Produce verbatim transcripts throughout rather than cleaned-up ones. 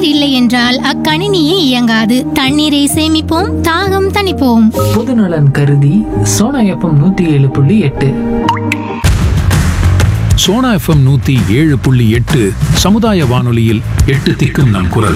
தண்ணீர் இல்லை என்றால் அக்கணினியே இயங்காது. தண்ணீரை சேமிப்போம், தாகம் தணிப்போம். பொதுநலன் கருதி சோனா எஃப்எம் நூத்தி ஏழு புள்ளி எட்டு. சோனா எஃப்எம் நூத்தி ஏழு புள்ளி எட்டு சமுதாய வானொலியில் எட்டு திக்கும் நம் குரல்.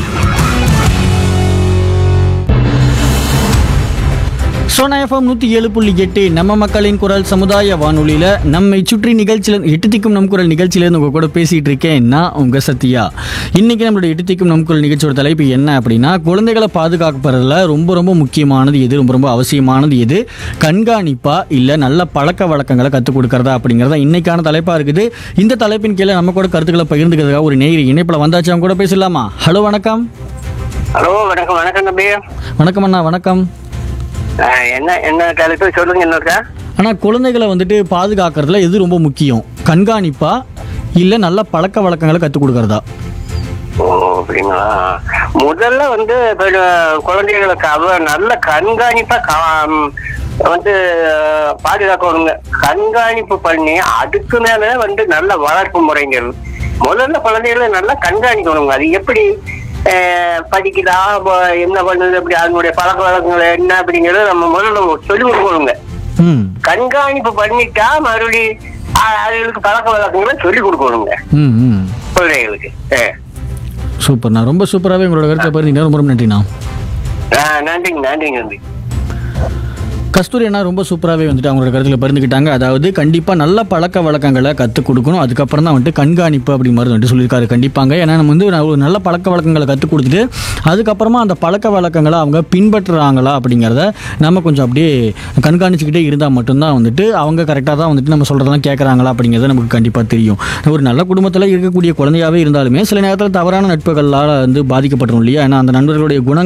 சோனா எஃப்எம் நூற்றி ஏழு புள்ளி எட்டு நம்ம மக்களின் குரல் சமுதாய வானொலியில் நம்மை சுற்றி நிகழ்ச்சியில் எட்டு திக்கும் நம் குரல் நிகழ்ச்சியிலேருந்து உங்கள் கூட பேசிகிட்டு இருக்கேன் நான் உங்கள் சத்யா. இன்றைக்கி நம்மளுடைய எட்டு திக்கும் நம் குரல் நிகழ்ச்சியோட தலைப்பு என்ன அப்படின்னா, குழந்தைகளை பாதுகாக்கிறதுல ரொம்ப ரொம்ப முக்கியமானது எது, ரொம்ப ரொம்ப அவசியமானது எது, கண்காணிப்பா இல்லை நல்ல பழக்க வழக்கங்களை கற்றுக் கொடுக்கறதா அப்படிங்கிறதா இன்றைக்கான தலைப்பாக இருக்குது. இந்த தலைப்பின் கீழே நம்ம கூட கருத்துக்களை பகிர்ந்துக்கிறதுக்காக ஒரு நேயர் இணைப்பில் வந்தாச்சு, அவங்க கூட பேசலாமா? ஹலோ வணக்கம். ஹலோ வணக்கம். வணக்கம் தம்பி. வணக்கம் அண்ணா. வணக்கம். என்ன என்ன தலைப்பு சொல்லுங்க. என்ன ஆனால் குழந்தைகளை வந்துட்டு பாதுகாக்கிறதுல எது ரொம்ப முக்கியம், கண்காணிப்பா இல்லை நல்ல பழக்க வழக்கங்களை கற்றுக் கொடுக்கறதா? ஓ அப்படிங்களா. முதல்ல வந்து குழந்தைகளுக்கு அவ நல்ல கண்காணிப்பா வந்து பாதுகாக்கணுங்க. கண்காணிப்பு பண்ணி அதுக்கு மேல வந்து நல்ல வளர்ப்பு முறைகள். முதல்ல குழந்தைகளை நல்லா கண்காணிக்கணுங்க. அது எப்படி படிக்குதா, என்ன பண்ணுது, அப்படி அதனுடைய பழக்க வழக்கங்கள் என்ன அப்படிங்கறத நம்ம முதல்ல சொல்லி கொடுக்கணுங்க. கண்காணிப்பு பண்ணிட்டா மறுபடி அதுகளுக்கு பழக்க வழக்கங்களை சொல்லி கொடுக்கணுங்க குழந்தைகளுக்கு. சூப்பர்ண்ணா, ரொம்ப சூப்பராகவே உங்களோட கருத்தை பகிர்ந்தீங்க. ரொம்ப ரொம்ப நன்றிண்ணா. நன்றிங்க நன்றிங்க நன்றி. கஸ்தூரி அண்ணா ரொம்ப சூப்பராகவே வந்துட்டு அவங்களோட கருத்தில் பகிர்ந்துக்கிட்டாங்க. அதாவது கண்டிப்பாக நல்ல பழக்க வழக்கங்களை கற்றுக் கொடுக்கணும், அதுக்கப்புறம் தான் வந்துட்டு கண்காணிப்பு அப்படி மாதிரி வந்துட்டு சொல்லியிருக்காரு. கண்டிப்பாங்க. ஏன்னா நம்ம வந்து ஒரு நல்ல பழக்க வழக்கங்களை கற்றுக் கொடுத்துட்டு அதுக்கப்புறமா அந்த பழக்க வழக்கங்களை அவங்க பின்பற்றுறாங்களா அப்படிங்கிறத நம்ம கொஞ்சம் அப்படியே கண்காணிச்சுக்கிட்டே இருந்தால் மட்டும்தான் வந்துட்டு அவங்க கரெக்டாக தான் வந்துட்டு நம்ம சொல்கிறதெல்லாம் கேட்குறாங்களா அப்படிங்கிறத நமக்கு கண்டிப்பாக தெரியும். ஒரு நல்ல குடும்பத்தில் இருக்கக்கூடிய குழந்தையாகவே இருந்தாலுமே சில நேரத்தில் தவறான நட்புகளால் வந்து பாதிக்கப்பட்டுரும் இல்லையா? ஏன்னா அந்த நண்பர்களுடைய குணங்கள்